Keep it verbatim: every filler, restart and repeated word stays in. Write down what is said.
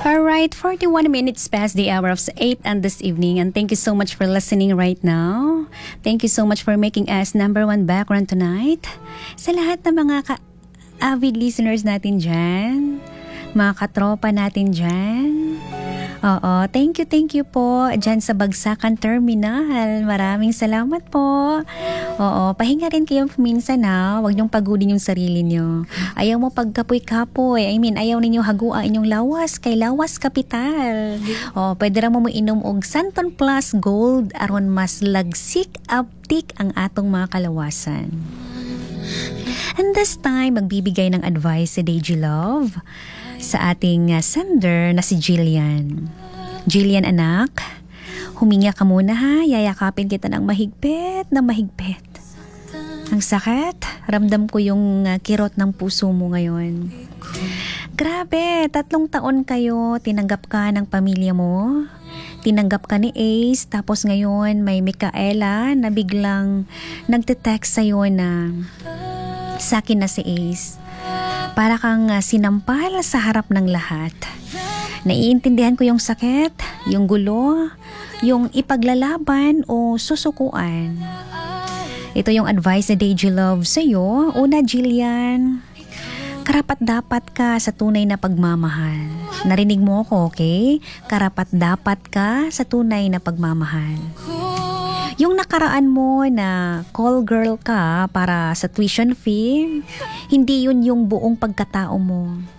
Alright, forty-one minutes past the hour of eight and this evening, and thank you so much for listening right now. Thank you so much for making us number one background tonight. Sa lahat ng mga ka- avid listeners natin dyan, mga katropa natin dyan. Oo, thank you, thank you po dyan sa Bagsakan Terminal. Maraming salamat po. Oo, pahinga rin kayo minsan ha. Huwag niyong pagudin yung sarili niyo. Ayaw mo pagkapoy-kapoy. I mean, ayaw ninyo haguan inyong lawas kay Lawas Kapital. Oo, pwede ra mo mo inom og Santon Plus Gold aron mas lagsik aptik ang atong mga kalawasan. And this time, magbibigay ng advice si Deji Love sa ating uh, sender na si Jillian. Jillian anak, huminga ka muna ha, yayakapin kita ng mahigpit na mahigpit. Ang sakit, ramdam ko yung uh, kirot ng puso mo ngayon. Grabe, tatlong taon kayo, tinanggap ka ng pamilya mo. Tinanggap ka ni Ace, tapos ngayon may Micaela na biglang nagte-text sa'yo na sa akin na si Ace. Para kang uh, sinampal sa harap ng lahat. Naiintindihan ko yung sakit, yung gulo, yung ipaglalaban o susukuan. Ito yung advice ni Deji Love sa'yo. Una, Jillian, karapat dapat ka sa tunay na pagmamahal. Narinig mo ako, okay? Karapat dapat ka sa tunay na pagmamahal. Yung nakaraan mo na call girl ka para sa tuition fee, hindi yun yung buong pagkatao mo.